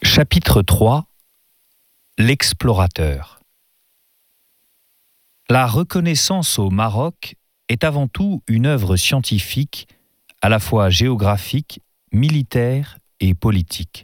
Chapitre 3 L'explorateur. La reconnaissance au Maroc est avant tout une œuvre scientifique, à la fois géographique, militaire et politique.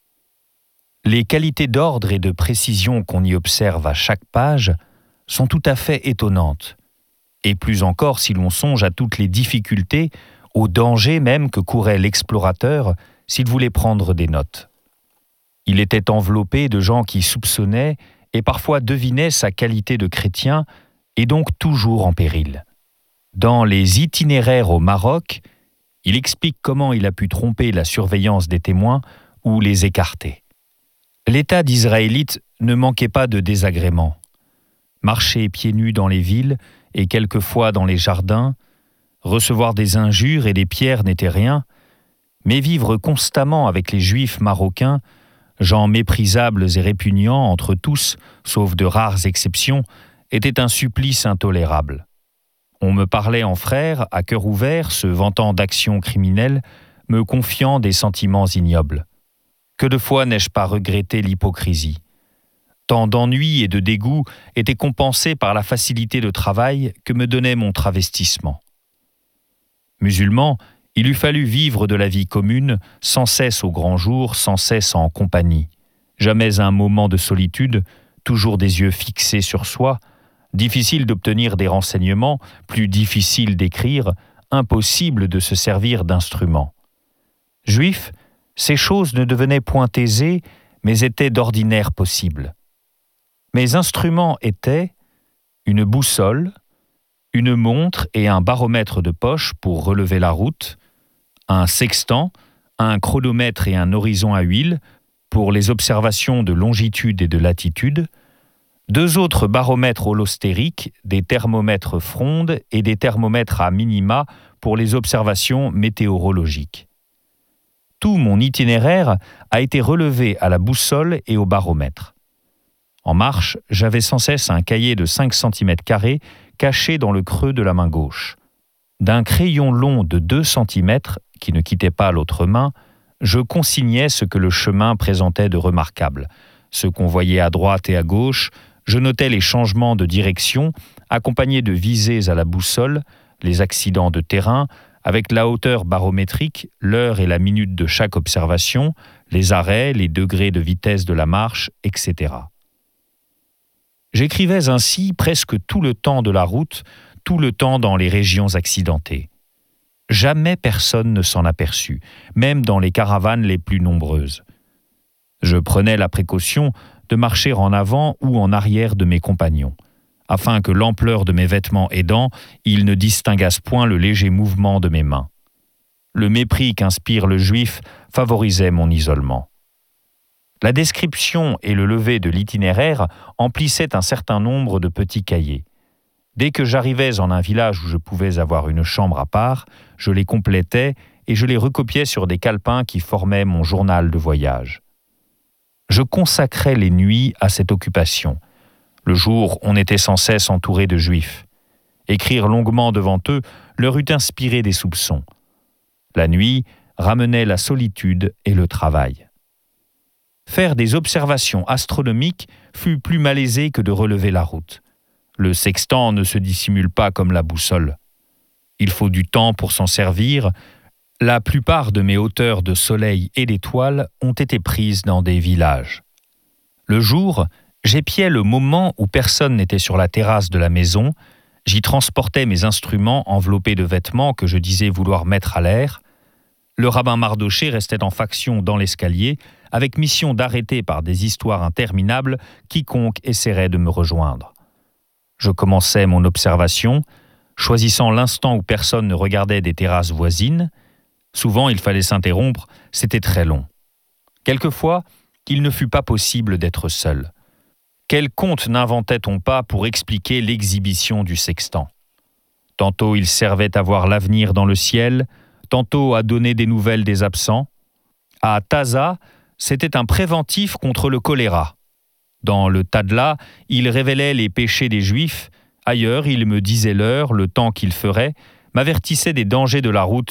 Les qualités d'ordre et de précision qu'on y observe à chaque page sont tout à fait étonnantes, et plus encore si l'on songe à toutes les difficultés, aux dangers même que courait l'explorateur s'il voulait prendre des notes. Il était enveloppé de gens qui soupçonnaient et parfois devinaient sa qualité de chrétien et donc toujours en péril. Dans les itinéraires au Maroc, il explique comment il a pu tromper la surveillance des témoins ou les écarter. L'État d'Israélite ne manquait pas de désagréments. Marcher pieds nus dans les villes et quelquefois dans les jardins, recevoir des injures et des pierres n'était rien, mais vivre constamment avec les Juifs marocains, gens méprisables et répugnants entre tous, sauf de rares exceptions, était un supplice intolérable. On me parlait en frère, à cœur ouvert, se vantant d'actions criminelles, me confiant des sentiments ignobles. Que de fois n'ai-je pas regretté l'hypocrisie. Tant d'ennuis et de dégoût étaient compensés par la facilité de travail que me donnait mon travestissement. Musulman, il eût fallu vivre de la vie commune, sans cesse au grand jour, sans cesse en compagnie. Jamais un moment de solitude, toujours des yeux fixés sur soi, difficile d'obtenir des renseignements, plus difficile d'écrire, impossible de se servir d'instruments. Juif, ces choses ne devenaient point aisées, mais étaient d'ordinaire possibles. Mes instruments étaient une boussole, une montre et un baromètre de poche pour relever la route, un sextant, un chronomètre et un horizon à huile pour les observations de longitude et de latitude, 2 autres baromètres holostériques, des thermomètres fronde et des thermomètres à minima pour les observations météorologiques. Tout mon itinéraire a été relevé à la boussole et au baromètre. En marche, j'avais sans cesse un cahier de 5 cm² caché dans le creux de la main gauche. D'un crayon long de 2 cm, qui ne quittait pas l'autre main, je consignais ce que le chemin présentait de remarquable. Ce qu'on voyait à droite et à gauche, je notais les changements de direction, accompagnés de visées à la boussole, les accidents de terrain, avec la hauteur barométrique, l'heure et la minute de chaque observation, les arrêts, les degrés de vitesse de la marche, etc. J'écrivais ainsi presque tout le temps de la route, tout le temps dans les régions accidentées. Jamais personne ne s'en aperçut, même dans les caravanes les plus nombreuses. Je prenais la précaution de marcher en avant ou en arrière de mes compagnons, afin que l'ampleur de mes vêtements aidant, ils ne distinguassent point le léger mouvement de mes mains. Le mépris qu'inspire le juif favorisait mon isolement. La description et le levé de l'itinéraire emplissaient un certain nombre de petits cahiers. Dès que j'arrivais en un village où je pouvais avoir une chambre à part, je les complétais et je les recopiais sur des calepins qui formaient mon journal de voyage. Je consacrais les nuits à cette occupation. Le jour, on était sans cesse entouré de juifs. Écrire longuement devant eux leur eût inspiré des soupçons. La nuit ramenait la solitude et le travail. Faire des observations astronomiques fut plus malaisé que de relever la route. Le sextant ne se dissimule pas comme la boussole. Il faut du temps pour s'en servir. La plupart de mes hauteurs de soleil et d'étoiles ont été prises dans des villages. Le jour, j'épiais le moment où personne n'était sur la terrasse de la maison. J'y transportais mes instruments enveloppés de vêtements que je disais vouloir mettre à l'air. Le rabbin Mardoché restait en faction dans l'escalier, avec mission d'arrêter par des histoires interminables quiconque essaierait de me rejoindre. Je commençais mon observation, choisissant l'instant où personne ne regardait des terrasses voisines. Souvent, il fallait s'interrompre, c'était très long. Quelquefois, il ne fut pas possible d'être seul. Quel conte n'inventait-on pas pour expliquer l'exhibition du sextant ? Tantôt il servait à voir l'avenir dans le ciel, tantôt à donner des nouvelles des absents. À Taza, c'était un préventif contre le choléra. Dans le Tadla, il révélait les péchés des Juifs. Ailleurs, il me disait l'heure, le temps qu'il ferait, m'avertissait des dangers de la route